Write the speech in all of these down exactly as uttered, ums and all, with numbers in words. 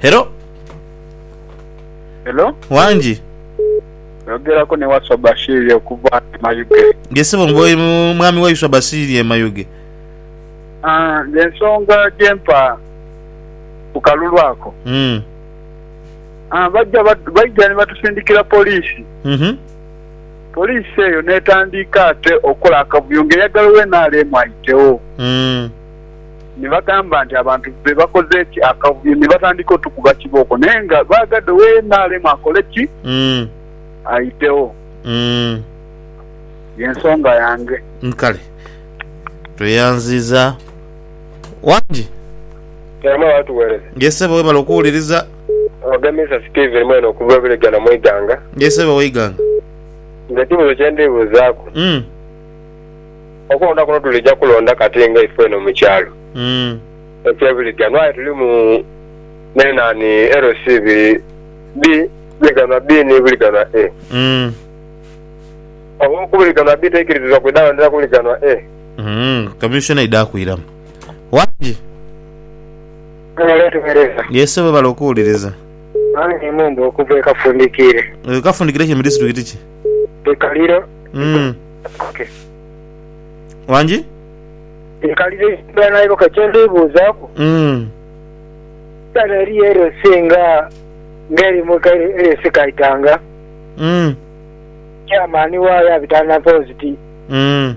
Hello. Hello. Wanji. Yogera ko ne Waswa Bashiri okuva Mayuge. Gesebo mboyi mwami wa Yuswa Bashiri e Mayuge. Ah, lensonga jempa kukalulwako. Mm. Ah, bajja bajja ne batusindikira poliisi. Mhm. Poliisi eyo netandika ate okola akavuyo ng'eyagala w'enaalemu ayitewo. Mm. Ne bagamba nti abantu be bakoze ki akavuyo ne batandika otukuba kibooko naye nga baagadde w'enaalemu akole ki Mm. ayitewo. Mm. Yensonga yange. Nkale. Tuyanziza. Wanji. Kama watu wereze. Gesebo we balokuuliriza. Ogamisa Steve mweno kubabile gana mwiganga. Gesebo weiganga. Ngatibu chende buzaku. Mm. Okonda kuno tulija kulonda katenga ifeno mu kyalo. Mm. Ekebili gana tuli mu nena ni L C B B bigana B ni buligana A. Mm. Obo kubuligana B tekiriza kwidana ndira kuligana A. Mm. Commissioner idakwiramu. Wanji. Ngaletu mereza. Gesebo balokuuliriza. Ani mundu okuva kafundikire. Kafundikire mu district ki? Ekaliro. Mm. Okay. Wanji? Ekaliro bana iko kachende buzaku. Mm. Sana riero singa ngeri mukari sikaitanga. Mm. Chamani wa ya bitana positive. Mm.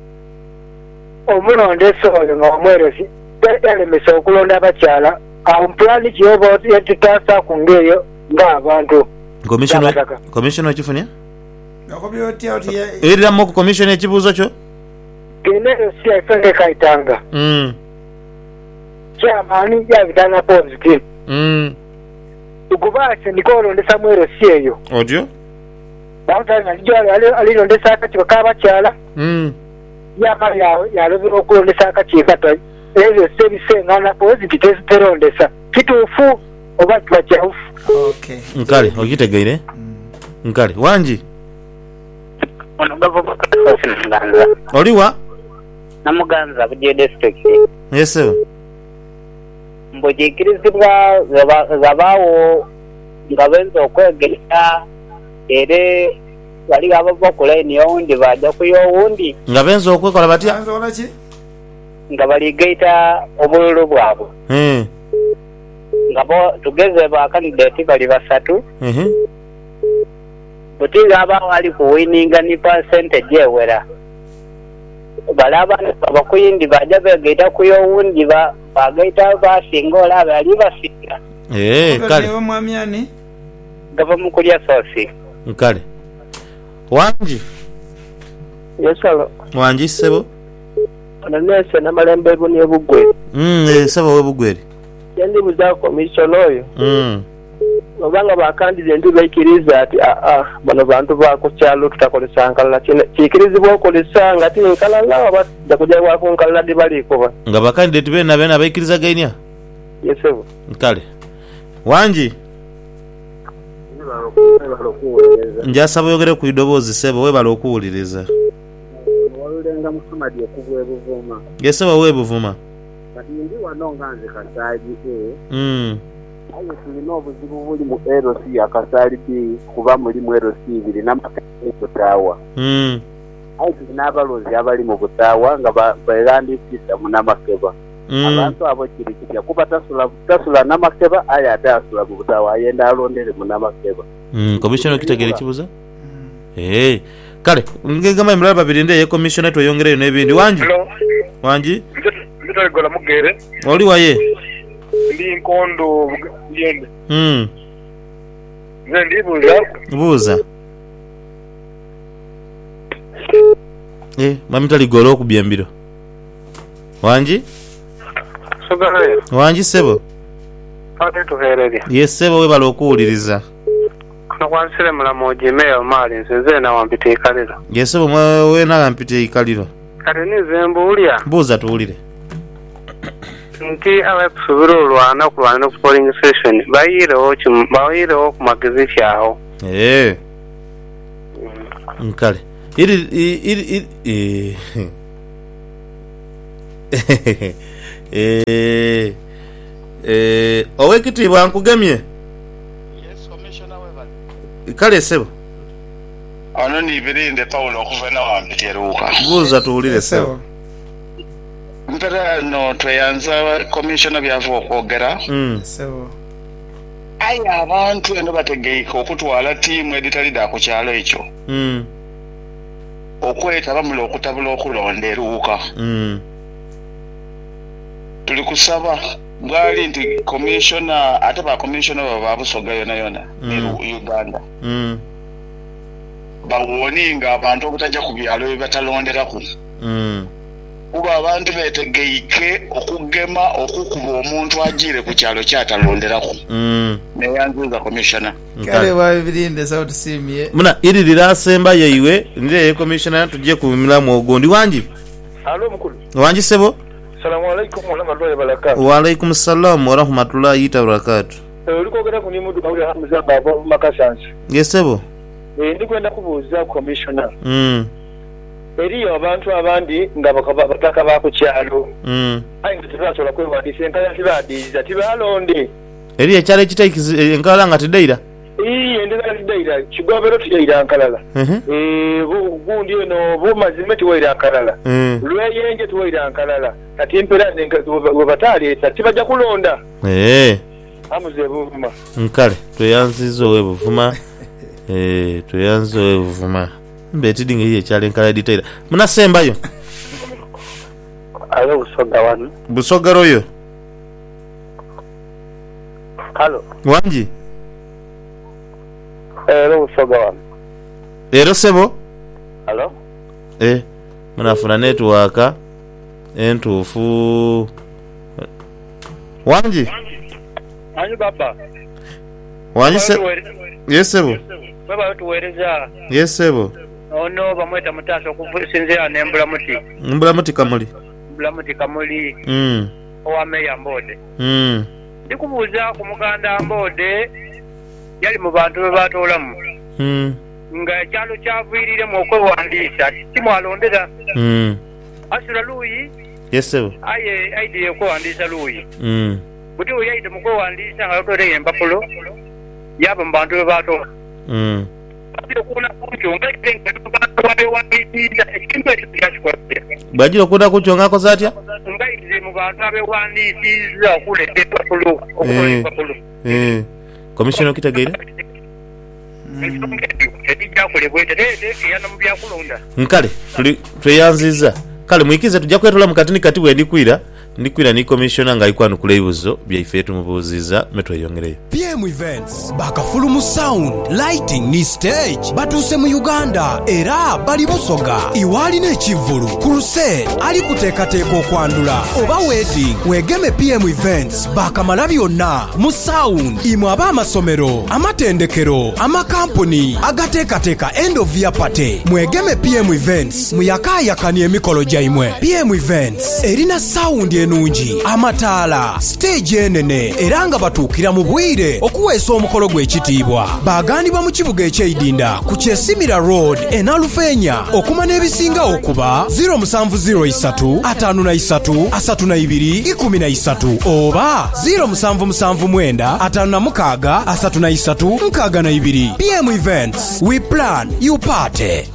Omuno ndeso nga omwerosi ele meso kulonda bakyala aho plan kiyobo yatitasa kungeyo ng'abantu. Commissioner Commissioner kifunya? Nakobyo oti oti Erira mo commissioner ekibuzo kyo? Kinero si afenge kaitanga. Mm. Chamani ya bitana positive. Mm. Ukubase nikolo ndesa mwero siyo. Audio? Bantana njalo ali ali ndesa akati kabakyala. Mm. Yama ya ya lobi okulondesa akati katwa. Ezo service ngana positive terondesa. Kitufu oba twachafu. Okay. Nkale okitegeire? Mm. Nkale Wanji. Ono gavo Muganza. Oliwa? Na Muganza Buje district. Yes. Mboje kirizibwa zabawo ngabenzo okwegerera ere bali abava kule ni oundi baja kuyo oundi ngabenzo okwekola batya Anzola ki? nga bali gaita obululu bwabo. Mm. Ngabo tugeze ba candidate bali basatu. Mhm. Butinga aba wali kuwininga ni percentage ewera. Balaba abakuyindi baja begaita kuyo oundi ba bagaita basingola bali basinga. Eh, kale. Oyo mwamyani? Gava mukulya sosi. Nkale. Wanji. Yesalo. Wanji sebo. Ananese na malembe buni ebugwe. Mm, eh, sebo webugweri. Yendi buza commission oyo. Mm. Obanga ba candidate bakiriza ati a a bano bantu ba ku kyalo tutakolesa nkala kikirizibwa okolesa ngati nkala lawa bada kujja wa ku nkala dibali kuba. Nga ba candidate bena bena bayikiriza gainya? Yesebo. Nkale. Wanji. Njasaba yogere ku idobozi sebo we balokuwuliriza. Walulenga Muhammad okuvwe buvuma. Gesebo we buvuma. Kati ndi wanonganze kasaji e. Mm. Ayo tulina obuzibu buli mu L C akasali B kuba muri mu L C ibiri n'amakutawa. Mm. Ayo tulina abalozi abali mu butawa nga bayandikisa mu namakeba. Abantu abo kiri kitya kuba tasula tasula namakeba aya atasula mu butawa ayenda alondere mu namakeba. Mm, commissioner kitegere kibuza? Mm. Eh, kale, ngegama imraba babiri ndeye commissioner to yongere nebindi wanji. Hello. Wanji? Ndito gola mugere. Oli waye? Ndi nkondo yende. Mm. Zendi buza. Buza. Eh, mamitali golo okubyambiro. Wanji? Sogale. Wanji sebo? Ate tuherere. Yes sebo we balokuwuliriza. Kuno kwansire mulamoje meyo mali nsenze na wampite ikalira. Yes sebo mwe na wampite ikalira. Kale nizembo ulya. Buza tuwulire. Nti abakusubira olwana kulwana ku polling station bayirewo bayirewo ku magezi kyawo. Eh. Nkale. Iri iri iri eh eh eh owekitibwa nkugemye. Yes, commissioner we bali. Kale sebo. Ano ni Birinde Paulo okuva na wampiteruka. Buza tuwulire sebo. Mpera no tweyanza commissioner byavo okwogera. Mm. Sebo. Aya abantu eno bategeika okutwala tiimu editalida ku kyalo ekyo. Mm. Okwetaba mulo okutabula okulonda eruuka. Mm. Tuli kusaba bwali nti commissioner ate ba commissioner baba Busoga yona yona Mm. ne Uganda. Mm. Bawoninga abantu obutajja ku byalo bebatalonderako. Mm. Kuba abantu betegeike okugema okukuba omuntu agire ku kyalo kyatalonderako. Mm. Ne yanzuza commissioner. Kale wa Birinde South Simie. Muna iri lirasemba yeiwe ndiye commissioner tujje ku milamu ogondi wanji. Alo mukulu. Wanji sebo? Assalamu alaikum wa rahmatullahi wa barakatuh. Wa alaikum salam wa rahmatullahi wa barakatuh. Eh uliko gera kuni mudu kawuli Hamza baba makasansi. Yes sebo. Eh ndikwenda kubuuza commissioner. Mm. Eriyo abantu abandi nga bataka ba ku kyalo. Mm. Ayi ntibasobola kwewandisa enkala tibadiza tibalonde. Eri ekyalo ekitaikizi enkala nga tedeira. Ii endera tideira kigobero tideira nkalala. Mhm. Eh bugundi eno bumazime tiweira nkalala. Mm. Lweyenje tiweira nkalala. Kati mpera nenka webatali tibaja kulonda. Eh. Amuze buvuma. Nkale tweyanzizo we buvuma. Eh tweyanzo we buvuma. Mbetidinga iye kyalo enkala editaira. Muna sembayo. Ayo Busoga wanu. Busoga royo. Halo. Wanji. Ero Busoga wanu. Ero sebo? Halo. Eh. Munafuna network entufu. Wanji. Anyu baba. Wanji se. Yes sebo. Baba tuwereza. Yes sebo. Ono bamweta mutaso okusinzira nembula muti. Mbula muti kamuli. Mbula muti kamuli. Mm. Owame ya Mbode. Mm. Ndikubuuza ku muganda Mbode yali mu bantu be batolamu. Mm. Nga ekyalo kyaviirire mu okwewandiisa timwalondera. Mm. Asula Luyi. Yes sebo. Aye aidire okwewandiisa Luyi. Mm. Buti oyo aidire mu kwewandiisa nga yatolere empapulo yaba mu bantu be batola. Mm. Bajira okunda kutyo ngako zatya? Ngaize mu bantu abewandisiza okuleta empapulo okukola empapulo. Eh. Commissioner kitageira? Nkale tuli tweyanziza. Kale muikize tujja kwetola mukatini kati bwe ndikwira ndikwira ni commissioner nga ikwanu kuleibuzo byaife tumubuziza metro yongereyo. P M Events bakafulumu sound lighting ni stage batuse mu Uganda era bali Busoga iwali n'ekivulu crusade ali kuteekateeka okwandula oba wedding wegeme P M Events bakamala byonna mu sound imwe ab'amasomero amatendekero amakampuni agateekateeka end of year party mwegeme P M Events muyakaayakani emikolo gyaimwe. P M Events erina sound enungi amataala stage enene era nga batuukira mu bwire okuweesa omukolo gw'ekitiibwa. Baagandibwa mu kibuga ekyeidinda ku Kyesimira Road enalufeenya okuma n'ebisinga okuba zero seven zero three five three asatu na ibiri kumi na isatu oba zero seven seven nine five na six asatu na isatu nkaaga na ibiri. P M Events we plan you party.